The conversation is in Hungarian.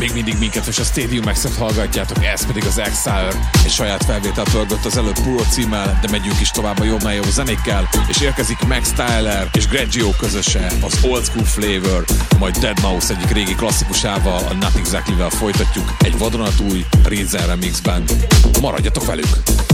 Még mindig minket és a Stadium X-et hallgatjátok, ez pedig az Exile. Egy saját felvétel pörgött az előbb Puro címmel, de megyünk is tovább a jobbnál jobb zenékkel, és érkezik Max Tyler és Greggio közöse, az Old School Flavor, majd Deadmau5 egyik régi klasszikusával, a Not Exactly-vel folytatjuk egy vadonatúj Reason remixben. Maradjatok velük!